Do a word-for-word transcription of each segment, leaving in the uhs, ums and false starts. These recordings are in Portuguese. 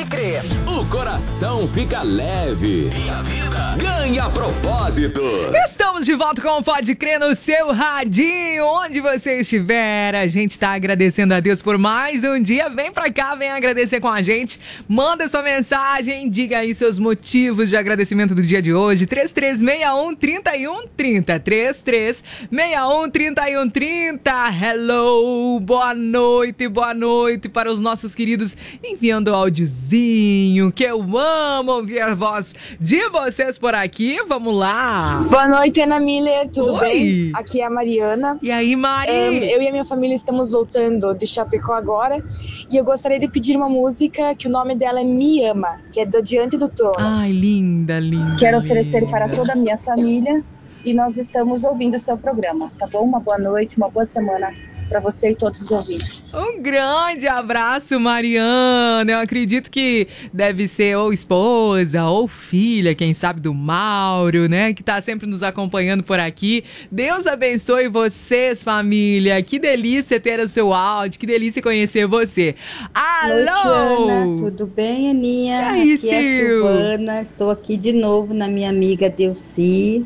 Crer. O coração fica leve e a vida ganha propósito. Estamos de volta com o Pode Crer no seu radinho. Onde você estiver, a gente tá agradecendo a Deus por mais um dia. Vem pra cá, vem agradecer com a gente. Manda sua mensagem, diga aí seus motivos de agradecimento do dia de hoje. três três seis um, três um três zero. três três seis um, três um três zero. Hello, boa noite, boa noite para os nossos queridos enviando áudiozinho, que eu amo ouvir a voz de vocês por aqui. Vamos lá. Boa noite, Ana Miller, tudo Oi. bem? Aqui é a Mariana. E aí, Mari? Um, eu e a minha família estamos voltando de Chapecó agora e eu gostaria de pedir uma música que o nome dela é Me Ama, que é do Diante do Trono. Ai, linda, linda. Quero oferecer linda. para toda a minha família e nós estamos ouvindo o seu programa, tá bom? Uma boa noite, uma boa semana para você e todos os ouvintes. Um grande abraço, Mariana. Eu acredito que deve ser ou esposa ou filha, quem sabe, do Mauro, né? Que tá sempre nos acompanhando por aqui. Deus abençoe vocês, família. Que delícia ter o seu áudio, que delícia conhecer você. Alô! Boa noite, Ana. Tudo bem, Aninha? Aí, aqui é a Silvana. Estou aqui de novo na minha amiga Delci.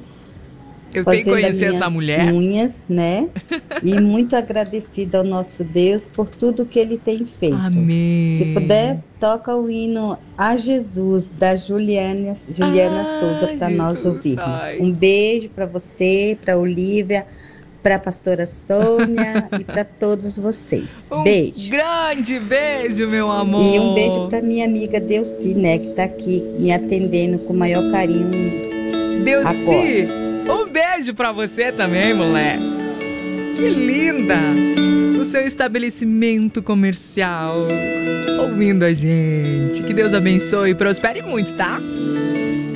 Eu tenho que conhecer essa mulher. Unhas, né? E muito agradecida ao nosso Deus por tudo que Ele tem feito. Amém. Se puder, toca o hino A Jesus, da Juliana, Juliana ah, Souza, para nós ouvirmos. Ai. Um beijo para você, para Olívia, para a pastora Sônia e para todos vocês. Um beijo. Grande beijo, meu amor. E um beijo para minha amiga Delci, né? Que está aqui me atendendo com o maior carinho. Delci. Agora. Um beijo pra você também, mulher. Que linda! O seu estabelecimento comercial ouvindo a gente. Que Deus abençoe e prospere muito, tá?